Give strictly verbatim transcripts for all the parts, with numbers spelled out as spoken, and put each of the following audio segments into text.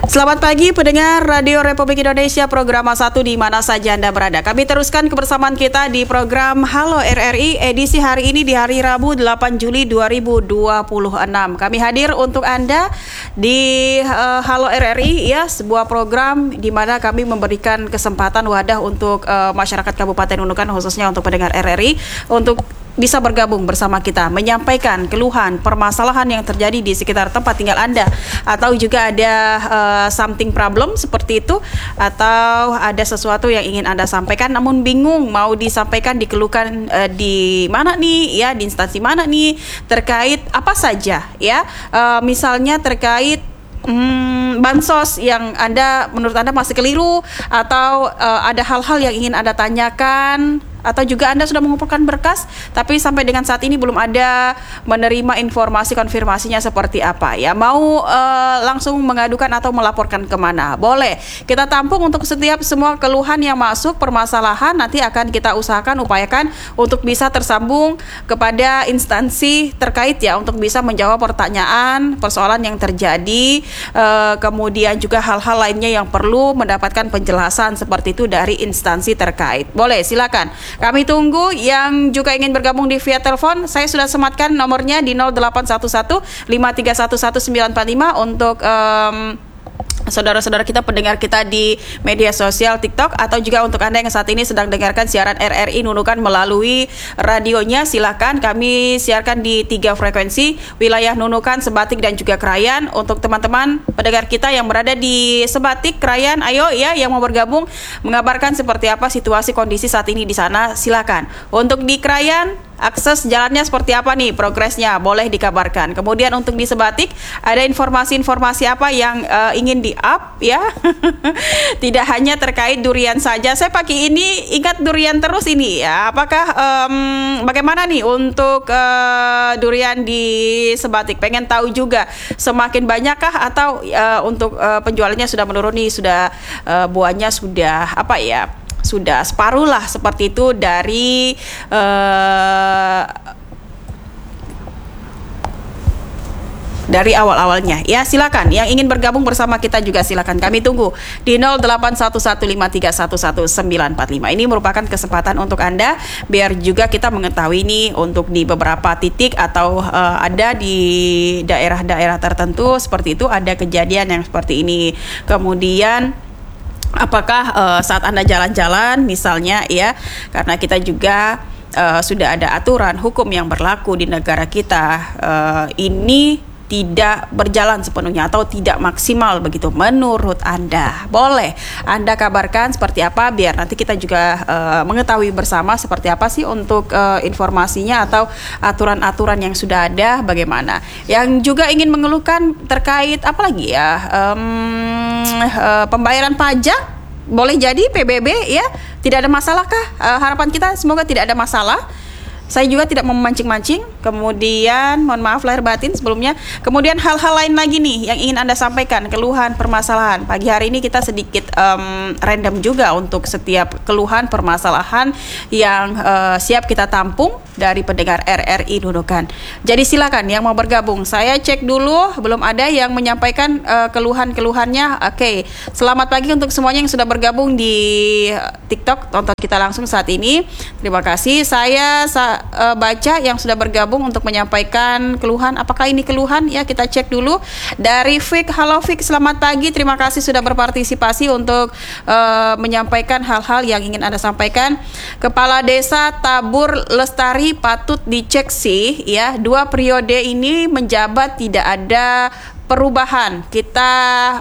Selamat pagi pendengar Radio Republik Indonesia, program satu di mana saja Anda berada. Kami teruskan kebersamaan kita di program Halo R R I edisi hari ini di hari Rabu delapan Juli dua ribu dua puluh enam. Kami hadir untuk Anda di uh, Halo R R I ya, sebuah program di mana kami memberikan kesempatan wadah untuk uh, masyarakat Kabupaten Nunukan, khususnya untuk pendengar R R I untuk bisa bergabung bersama kita, menyampaikan keluhan, permasalahan yang terjadi di sekitar tempat tinggal Anda, atau juga ada uh, something problem seperti itu, atau ada sesuatu yang ingin Anda sampaikan namun bingung mau disampaikan, dikeluhkan uh, di mana nih ya, di instansi mana nih, terkait apa saja ya, uh, misalnya terkait Hmm, bansos yang Anda menurut Anda masih keliru, atau uh, ada hal-hal yang ingin Anda tanyakan, atau juga Anda sudah mengumpulkan berkas tapi sampai dengan saat ini belum ada menerima informasi konfirmasinya seperti apa ya, mau uh, langsung mengadukan atau melaporkan kemana, boleh kita tampung untuk setiap semua keluhan yang masuk, permasalahan nanti akan kita usahakan, upayakan untuk bisa tersambung kepada instansi terkait ya, untuk bisa menjawab pertanyaan, persoalan yang terjadi, uh, kemudian juga hal-hal lainnya yang perlu mendapatkan penjelasan seperti itu dari instansi terkait. Boleh, silakan. Kami tunggu yang juga ingin bergabung di via telepon. Saya sudah sematkan nomornya di nol delapan satu satu lima tiga satu satu sembilan empat lima untuk um, saudara-saudara kita, pendengar kita di media sosial TikTok, atau juga untuk Anda yang saat ini sedang dengarkan siaran R R I Nunukan melalui radionya, silakan. Kami siarkan di tiga frekuensi, wilayah Nunukan, Sebatik, dan juga Krayan. Untuk teman-teman pendengar kita yang berada di Sebatik, Krayan, ayo ya, yang mau bergabung mengabarkan seperti apa situasi kondisi saat ini di sana, silakan. Untuk di Krayan, akses jalannya seperti apa nih, progresnya boleh dikabarkan. Kemudian untuk di Sebatik, ada informasi-informasi apa yang uh, ingin di up ya. Tidak hanya terkait durian saja. Saya pagi ini ingat durian terus ini ya. Apakah um, bagaimana nih untuk uh, durian di Sebatik? Pengen tahu juga semakin banyakkah, atau uh, untuk uh, penjualannya sudah menurun nih, sudah uh, buahnya sudah apa ya, sudah separuh lah seperti itu dari uh, dari awal-awalnya ya. Silakan yang ingin bergabung bersama kita juga silakan, kami tunggu di nol delapan satu satu lima tiga satu satu sembilan empat lima. Ini merupakan kesempatan untuk Anda biar juga kita mengetahui nih, untuk di beberapa titik atau uh, ada di daerah-daerah tertentu seperti itu ada kejadian yang seperti ini. Kemudian apakah uh, saat Anda jalan-jalan misalnya ya, karena kita juga uh, sudah ada aturan hukum yang berlaku di negara kita, uh, ini tidak berjalan sepenuhnya atau tidak maksimal begitu menurut Anda, boleh Anda kabarkan seperti apa, biar nanti kita juga uh, mengetahui bersama seperti apa sih untuk uh, informasinya atau aturan-aturan yang sudah ada bagaimana. Yang juga ingin mengeluhkan terkait apa lagi ya, um, uh, pembayaran pajak, boleh jadi P B B ya, tidak ada masalahkah? Uh, harapan kita semoga tidak ada masalah. Saya juga tidak memancing-mancing. Kemudian mohon maaf lahir batin sebelumnya. Kemudian hal-hal lain lagi nih yang ingin Anda sampaikan, keluhan, permasalahan. Pagi hari ini kita sedikit um, random juga untuk setiap keluhan, permasalahan yang uh, siap kita tampung dari pendengar R R I Nunukan. Jadi silakan yang mau bergabung. Saya cek dulu, belum ada yang menyampaikan uh, keluhan-keluhannya. Oke, okay. Selamat pagi untuk semuanya yang sudah bergabung di TikTok, tonton kita langsung saat ini. Terima kasih. Saya sa- Uh, baca yang sudah bergabung untuk menyampaikan keluhan. Apakah ini keluhan? Ya, kita cek dulu. Dari Fik, halo Fik, selamat pagi. Terima kasih sudah berpartisipasi untuk uh, menyampaikan hal-hal yang ingin Anda sampaikan. Kepala Desa Tabur Lestari patut dicek sih ya. Dua periode ini menjabat tidak ada perubahan. Kita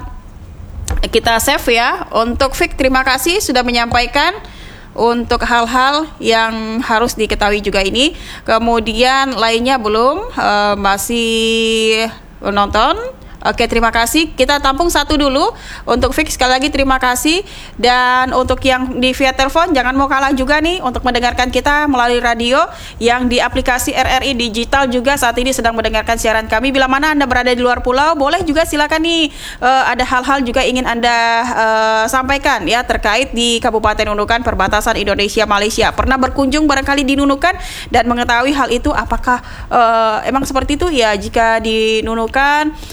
kita save ya. Untuk Fik, terima kasih sudah menyampaikan untuk hal-hal yang harus diketahui juga ini. Kemudian lainnya belum, uh, masih nonton. Oke, terima kasih. Kita tampung satu dulu. Untuk Fix, sekali lagi terima kasih. Dan untuk yang di via telepon, jangan mau kalah juga nih untuk mendengarkan kita melalui radio. Yang di aplikasi R R I Digital juga saat ini sedang mendengarkan siaran kami. Bila mana Anda berada di luar pulau, boleh juga silakan nih. Uh, ada hal-hal juga ingin Anda uh, sampaikan ya, terkait di Kabupaten Nunukan, perbatasan Indonesia Malaysia. Pernah berkunjung barangkali di Nunukan dan mengetahui hal itu, apakah uh, emang seperti itu ya? Jika di Nunukan kita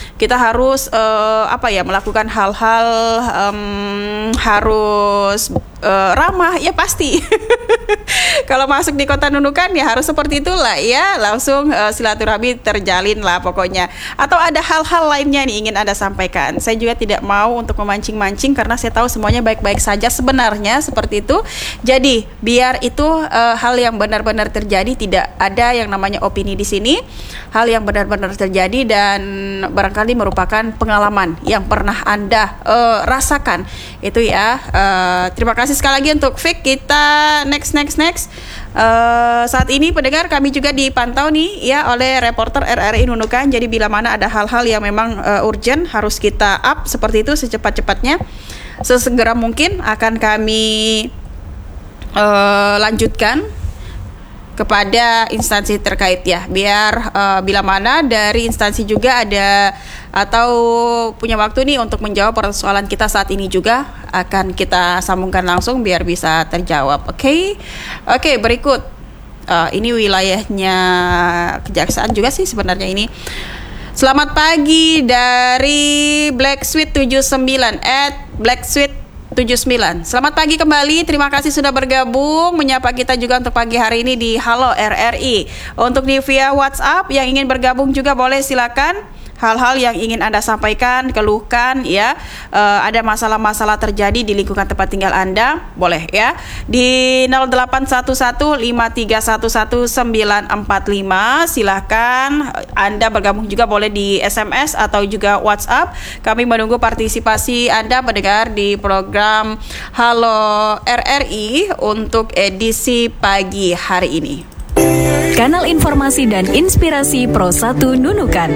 harus uh, apa ya melakukan hal-hal um, harus uh, ramah ya pasti. Kalau masuk di Kota Nunukan ya harus seperti itulah ya, langsung uh, silaturahmi terjalin lah pokoknya. Atau ada hal-hal lainnya nih ingin Anda sampaikan. Saya juga tidak mau untuk memancing-mancing karena saya tahu semuanya baik-baik saja sebenarnya seperti itu. Jadi biar itu uh, hal yang benar-benar terjadi, tidak ada yang namanya opini di sini. Hal yang benar-benar terjadi dan barangkali merupakan pengalaman yang pernah Anda uh, rasakan itu ya. Uh, terima kasih sekali lagi untuk Vic. Kita next next next. Uh, saat ini pendengar kami juga dipantau nih ya oleh reporter R R I Nunukan. Jadi bila mana ada hal-hal yang memang uh, urgent harus kita up seperti itu secepat-cepatnya, sesegera mungkin akan kami uh, lanjutkan kepada instansi terkait ya, biar uh, bila mana dari instansi juga ada atau punya waktu nih untuk menjawab persoalan kita saat ini juga akan kita sambungkan langsung biar bisa terjawab. Oke, okay? Oke okay, berikut uh, ini wilayahnya kejaksaan juga sih sebenarnya ini. Selamat pagi dari Black Sweet tujuh puluh sembilan at Black Sweet tujuh puluh sembilan. Selamat pagi kembali, terima kasih sudah bergabung menyapa kita juga untuk pagi hari ini di Halo R R I. Untuk di via WhatsApp yang ingin bergabung juga boleh silakan. Hal-hal yang ingin Anda sampaikan, keluhkan ya, uh, ada masalah-masalah terjadi di lingkungan tempat tinggal Anda, boleh ya, di nol delapan satu satu lima tiga satu satu sembilan empat lima. Silahkan Anda bergabung juga boleh di S M S atau juga WhatsApp. Kami menunggu partisipasi Anda mendengar di program Halo R R I untuk edisi pagi hari ini. Kanal informasi dan inspirasi Pro satu Nunukan.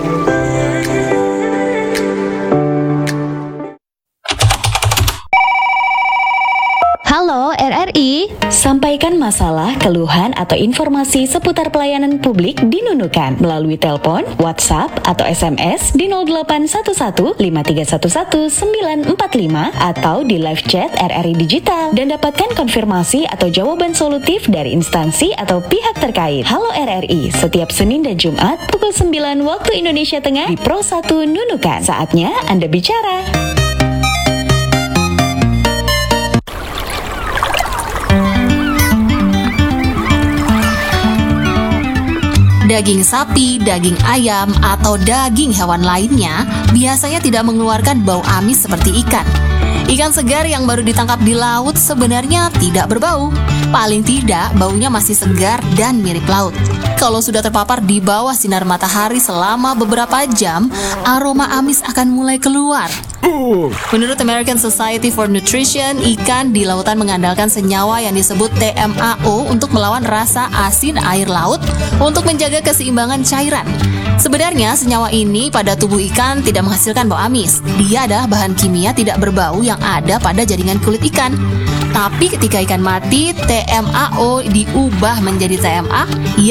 Halo R R I, sampaikan masalah, keluhan, atau informasi seputar pelayanan publik di Nunukan melalui telepon, WhatsApp, atau S M S di nol delapan satu satu lima tiga satu satu sembilan empat lima atau di live chat R R I Digital dan dapatkan konfirmasi atau jawaban solutif dari instansi atau pihak terkait. Halo R R I, setiap Senin dan Jumat pukul sembilan waktu Indonesia Tengah di Pro satu Nunukan. Saatnya Anda bicara. Daging sapi, daging ayam, atau daging hewan lainnya biasanya tidak mengeluarkan bau amis seperti ikan. Ikan segar yang baru ditangkap di laut sebenarnya tidak berbau. Paling tidak, baunya masih segar dan mirip laut. Kalau sudah terpapar di bawah sinar matahari selama beberapa jam, aroma amis akan mulai keluar. Menurut American Society for Nutrition, ikan di lautan mengandalkan senyawa yang disebut T M A O untuk melawan rasa asin air laut untuk menjaga keseimbangan cairan. Sebenarnya senyawa ini pada tubuh ikan tidak menghasilkan bau amis. Dia adalah bahan kimia tidak berbau yang ada pada jaringan kulit ikan. Tapi ketika ikan mati, T M A O diubah menjadi T M A